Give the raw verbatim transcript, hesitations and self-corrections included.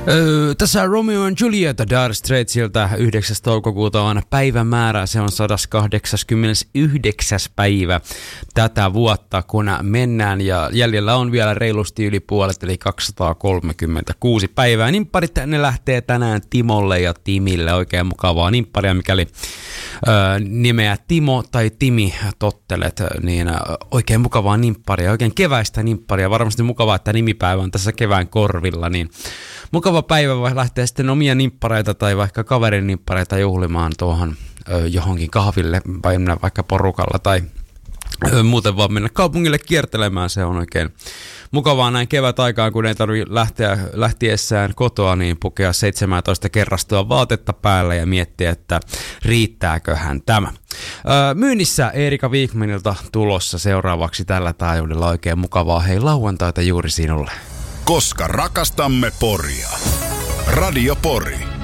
Öö, tässä on Romeo and Juliet Dire Straitsilta yhdeksäs toukokuuta on päivämäärä. Se on sata kahdeksankymmentäyhdeksän päivä tätä vuotta, kun mennään. Ja jäljellä on vielä reilusti yli puolet, eli kaksisataakolmekymmentäkuusi päivää. Nimpparit ne lähtee tänään Timolle ja Timille. Oikein mukavaa nimpparia, mikäli öö, nimeä Timo tai Timi tottelet, niin oikein mukavaa nimpparia, oikein keväistä nimpparia. Varmasti mukavaa, että nimipäivä on tässä kevään korvilla, niin mukava päivä vai lähteä sitten omia nimppareita tai vaikka kaverin nimppareita juhlimaan tuohon ö, johonkin kahville vai mennä vaikka porukalla tai ö, muuten vaan mennä kaupungille kiertelemään. Se on oikein mukavaa näin kevät aikaan, kun ei tarvitse lähteä lähtiessään kotoa, niin pukea seitsemäntoista kerrastua vaatetta päälle ja miettiä, että riittääköhän tämä. Öö, myynnissä Erika Wigmanilta tulossa seuraavaksi tällä taajuudella. Oikein mukavaa hei lauantaita juuri sinulle. Koska rakastamme Poria. Radio Pori.